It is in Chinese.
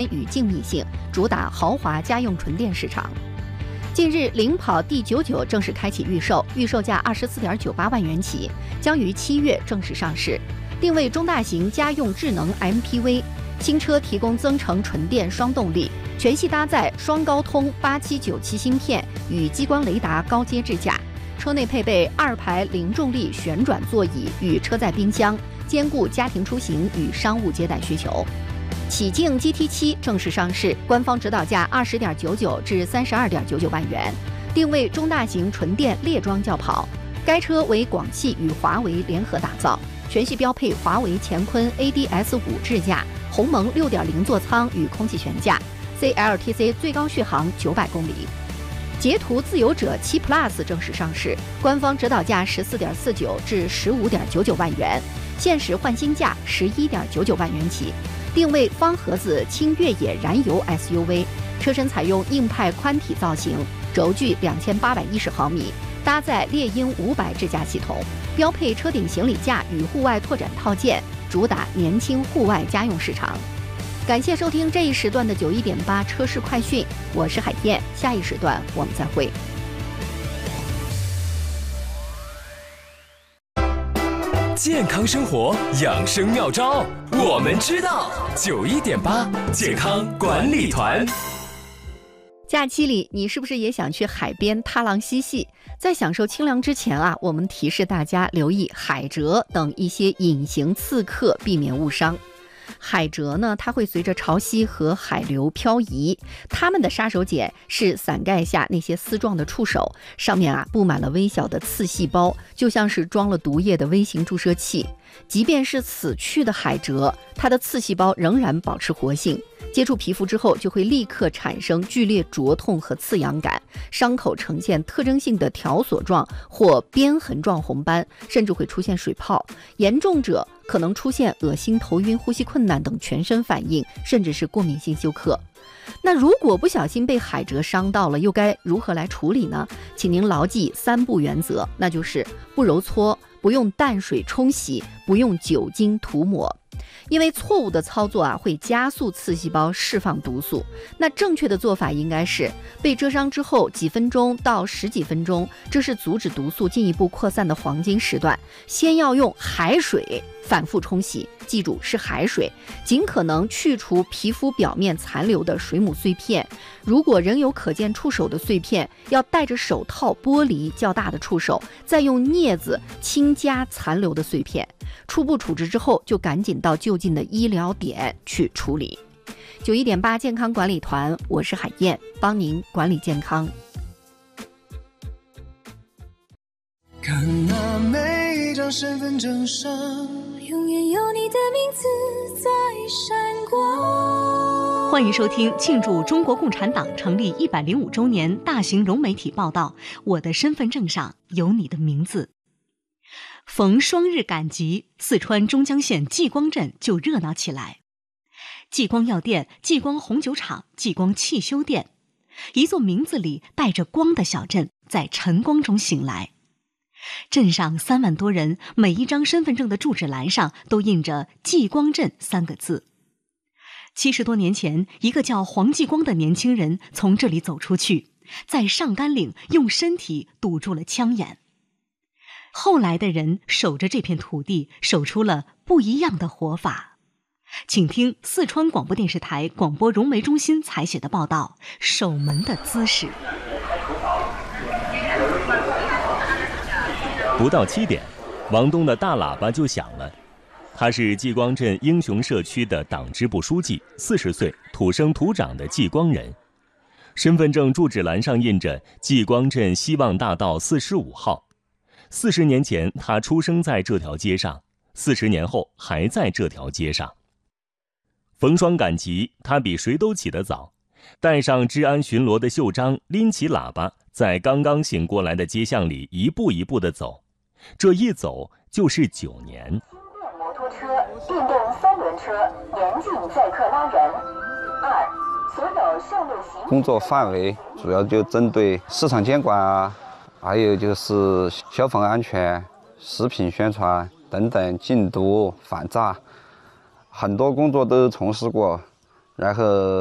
与静谧性，主打豪华家用纯电市场。近日，领跑 D99 正式开启预售，预售价24.98万元起，将于7月正式上市。定位中大型家用智能 MPV， 新车提供增程纯电双动力，全系搭载双高通8797芯片与激光雷达高阶智驾。车内配备2排零重力旋转座椅与车载冰箱，兼顾家庭出行与商务接待需求。启境 GT7 正式上市，官方指导价20.99至32.99万元，定位中大型纯电列装轿跑。该车为广汽与华为联合打造，全系标配华为乾坤 ADS5 智驾、鸿蒙6.0座舱与空气悬架 ，CLTC 最高续航900公里。捷途自由者7 Plus 正式上市，官方指导价14.49至15.99万元，限时换新价11.99万元起。定位方盒子轻越野燃油 SUV， 车身采用硬派宽体造型，轴距2810毫米，搭载猎鹰500智驾系统，标配车顶行李架与户外拓展套件，主打年轻户外家用市场。感谢收听这一时段的91.8车市快讯，我是海燕，下一时段我们再会。 健康生活养生妙招，我们知道。91.8健康管理团。 假期里，你是不是也想去海边踏浪嬉戏？在享受清凉之前啊，我们提示大家留意海蜇等一些隐形刺客，避免误伤。海蜇呢，它会随着潮汐和海流漂移，它们的杀手锏是伞盖下那些丝状的触手，上面啊布满了微小的刺细胞，就像是装了毒液的微型注射器。即便是死去的海蜇，它的刺细胞仍然保持活性，接触皮肤之后就会立刻产生剧烈灼痛和刺痒感，伤口呈现特征性的条索状或边痕状红斑，甚至会出现水泡，严重者可能出现恶心、头晕、呼吸困难等全身反应，甚至是过敏性休克。那如果不小心被海蜇伤到了，又该如何来处理呢？请您牢记3不原则，那就是不揉搓，不用淡水冲洗，不用酒精涂抹。因为错误的操作啊，会加速刺细胞释放毒素。那正确的做法应该是被蛰伤之后几分钟到10几分钟，这是阻止毒素进一步扩散的黄金时段。先要用海水反复冲洗，记住是海水，尽可能去除皮肤表面残留的水母碎片。如果仍有可见触手的碎片，要戴着手套剥离较大的触手，再用镊子轻夹残留的碎片。初步处置之后，就赶紧到就近的医疗点去处理。91.8健康管理团，我是海燕，帮您管理健康。 看那每张身份证上，永远有你的名字在闪光。 欢迎收听庆祝中国共产党成立105周年大型融媒体报道《我的身份证上有你的名字》。逢双日赶集，四川中江县继光镇就热闹起来。继光药店、继光红酒厂、继光汽修店，一座名字里带着光的小镇在晨光中醒来。镇上3万多人，每一张身份证的住址栏上都印着继光镇3个字。70多年前，一个叫黄继光的年轻人从这里走出去，在上甘岭用身体堵住了枪眼。后来的人守着这片土地，守出了不一样的活法。请听四川广播电视台广播融媒中心采写的报道《守门的姿势》。 不到7点，王东的大喇叭就响了。他是继光镇英雄社区的党支部书记，40岁，土生土长的继光人。身份证住址栏上印着继光镇希望大道45号。40年前，他出生在这条街上，40年后还在这条街上。逢双赶集，他比谁都起得早，带上治安巡逻的袖章，拎起喇叭，在刚刚醒过来的街巷里一步一步地走。这一走就是9年。轻电摩托车、电动3轮车严禁载客拉人。2、所有上路行。工作范围主要就针对市场监管啊。还有就是消防安全、食品宣传等等，禁毒、反诈，很多工作都从事过，然后